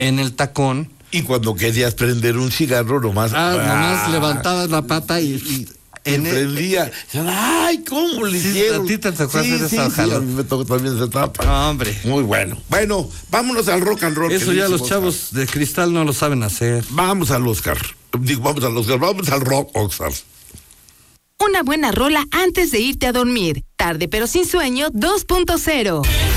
en el tacón. Y cuando querías prender un cigarro, nomás levantabas la pata y prendía. ¡Ay, cómo le hicieron! ¿A ti te tocó hacer esa ojalá? A mí me tocó también esa etapa. No, hombre. Muy bueno. Bueno, vámonos al rock and roll. Eso ya los chavos de cristal no lo saben hacer. Vamos al Oscar. Vamos al rock Oscar. Una buena rola antes de irte a dormir. Tarde pero sin sueño 2.0.